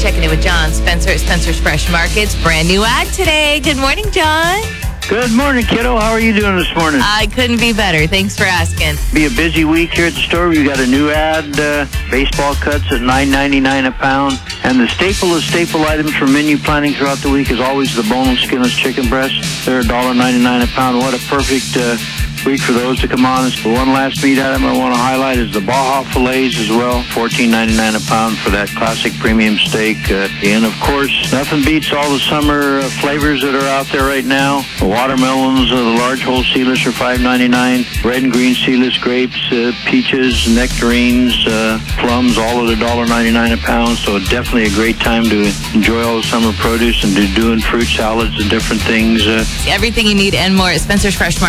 checking in with John Spencer at Spencer's Fresh Markets. Brand new ad today. Good morning, John. Good morning, kiddo. How are you doing this morning? I couldn't be better. Thanks for asking. Be a busy week here at the store. We got a new ad, baseball cuts at $9.99 a pound. And the staple of staple items for menu planning throughout the week is always the boneless, skinless chicken breasts. They're $1.99 a pound. What a perfect week for those to come on. One last meat item I want to highlight is the Baja fillets as well, $14.99 a pound for that classic premium steak. And of course, nothing beats all the summer flavors that are out there right now. The watermelons, the large whole seedless are $5.99. Red and green seedless grapes, peaches, nectarines, plums, all at $1.99 a pound. So definitely a great time to enjoy all the summer produce and doing fruit salads and different things. Everything you need and more at Spencer's Fresh Market.